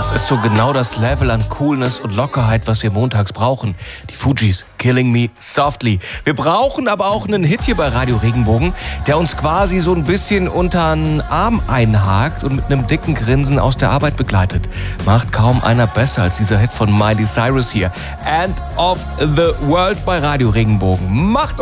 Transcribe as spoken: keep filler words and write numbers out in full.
Das ist so genau das Level an Coolness und Lockerheit, was wir montags brauchen. Die Fugees, Killing Me Softly. Wir brauchen aber auch einen Hit hier bei Radio Regenbogen, der uns quasi so ein bisschen unter den Arm einhakt und mit einem dicken Grinsen aus der Arbeit begleitet. Macht kaum einer besser als dieser Hit von Miley Cyrus hier. End of the World bei Radio Regenbogen. Macht